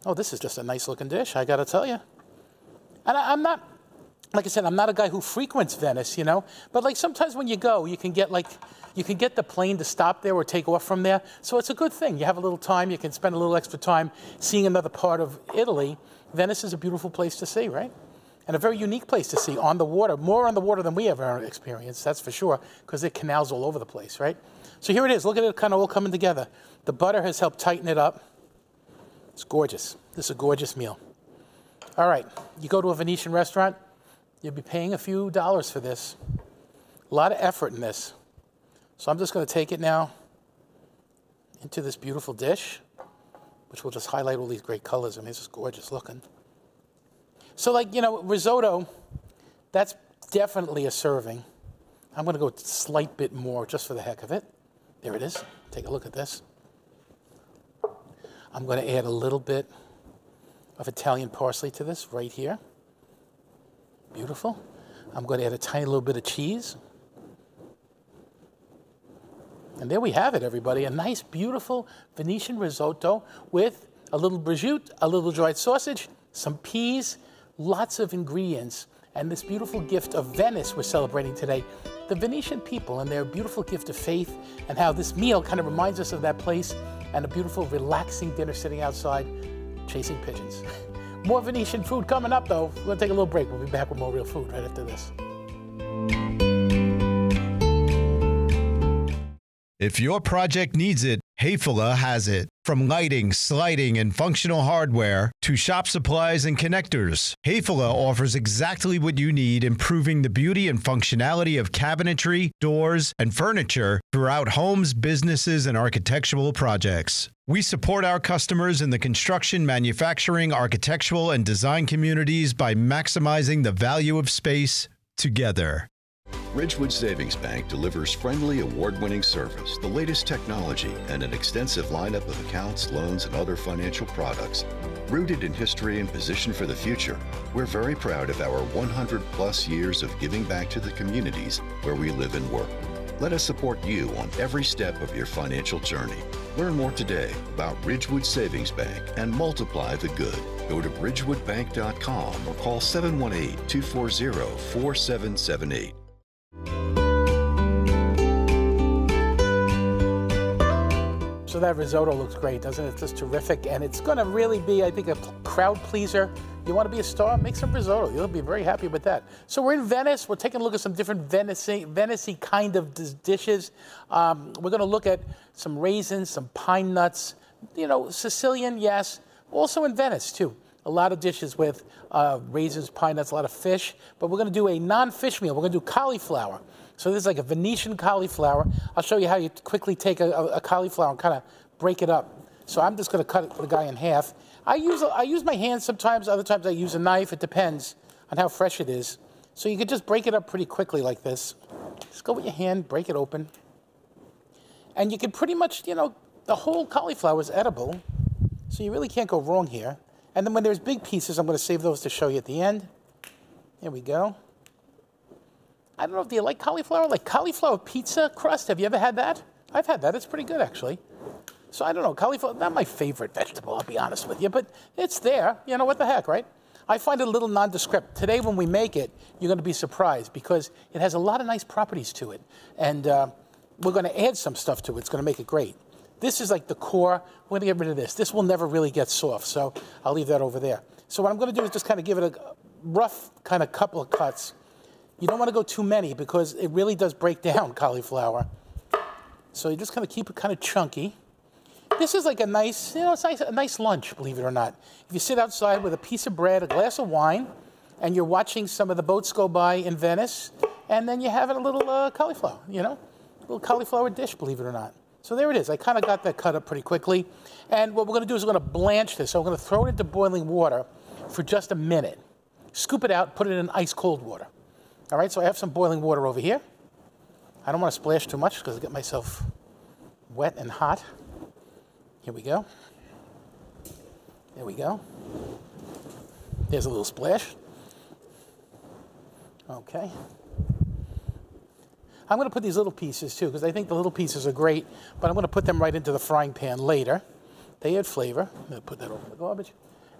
Oh, this is just a nice looking dish, I gotta tell you. And I'm not, like I said, I'm not a guy who frequents Venice, you know, but like sometimes when you go, you can get the plane to stop there or take off from there. So it's a good thing. You have a little time, you can spend a little extra time seeing another part of Italy. Venice is a beautiful place to see, right? And a very unique place to see on the water, more on the water than we ever experienced, that's for sure, because there are canals all over the place, right? So here it is. Look at it kind of all coming together. The butter has helped tighten it up. It's gorgeous. This is a gorgeous meal. All right, you go to a Venetian restaurant, you'll be paying a few dollars for this. A lot of effort in this. So I'm just going to take it now into this beautiful dish, which will just highlight all these great colors. I mean, it's just gorgeous looking. So like, you know, risotto, that's definitely a serving. I'm going to go a slight bit more just for the heck of it. There it is. Take a look at this. I'm going to add a little bit of Italian parsley to this right here. Beautiful. I'm going to add a tiny little bit of cheese. And there we have it, everybody. A nice, beautiful Venetian risotto with a little prosciutto, a little dried sausage, some peas, lots of ingredients, and this beautiful gift of Venice we're celebrating today. The Venetian people and their beautiful gift of faith, and how this meal kind of reminds us of that place, and a beautiful, relaxing dinner sitting outside, chasing pigeons. More Venetian food coming up, though. We're going to take a little break. We'll be back with more real food right after this. If your project needs it, Hayfula has it. From lighting, sliding, and functional hardware to shop supplies and connectors, Hayfula offers exactly what you need, improving the beauty and functionality of cabinetry, doors, and furniture throughout homes, businesses, and architectural projects. We support our customers in the construction, manufacturing, architectural, and design communities by maximizing the value of space together. Ridgewood Savings Bank delivers friendly, award-winning service, the latest technology, and an extensive lineup of accounts, loans, and other financial products. Rooted in history and positioned for the future, we're very proud of our 100-plus years of giving back to the communities where we live and work. Let us support you on every step of your financial journey. Learn more today about Ridgewood Savings Bank and multiply the good. Go to ridgewoodbank.com or call 718-240-4778. So that risotto looks great, doesn't it? It's just terrific, and it's going to really be, I think, a crowd pleaser. You want to be a star? Make some risotto. You'll be very happy with that. So we're in Venice. We're taking a look at some different Venice-y kind of dishes. We're going to look at some raisins, some pine nuts. You know, Sicilian, yes. Also in Venice, too. A lot of dishes with raisins, pine nuts, a lot of fish. But we're going to do a non-fish meal. We're going to do cauliflower. So this is like a Venetian cauliflower. I'll show you how you quickly take a cauliflower and kind of break it up. So I'm just going to cut the guy in half. I use my hands sometimes. Other times I use a knife. It depends on how fresh it is. So you can just break it up pretty quickly like this. Just go with your hand, break it open. And you can pretty much, you know, the whole cauliflower is edible. So you really can't go wrong here. And then when there's big pieces, I'm going to save those to show you at the end. There we go. I don't know, do you like cauliflower? Like cauliflower pizza crust? Have you ever had that? I've had that. It's pretty good, actually. So I don't know, cauliflower, not my favorite vegetable, I'll be honest with you, but it's there. You know, what the heck, right? I find it a little nondescript. Today when we make it, you're going to be surprised because it has a lot of nice properties to it. And we're going to add some stuff to it. It's going to make it great. This is like the core. We're going to get rid of this. This will never really get soft, so I'll leave that over there. So what I'm going to do is just kind of give it a rough kind of couple of cuts. You don't want to go too many because it really does break down cauliflower. So you just kind of keep it kind of chunky. This is like a nice, you know, it's a nice lunch, believe it or not. If you sit outside with a piece of bread, a glass of wine, and you're watching some of the boats go by in Venice, and then you're having a little cauliflower, you know, a little cauliflower dish, believe it or not. So there it is. I kind of got that cut up pretty quickly. And what we're going to do is we're going to blanch this. So we're going to throw it into boiling water for just a minute. Scoop it out, put it in ice cold water. All right, so I have some boiling water over here. I don't want to splash too much because I get myself wet and hot. Here we go. There we go. There's a little splash. Okay. I'm going to put these little pieces too because I think the little pieces are great, but I'm going to put them right into the frying pan later. They add flavor. I'm going to put that over in the garbage.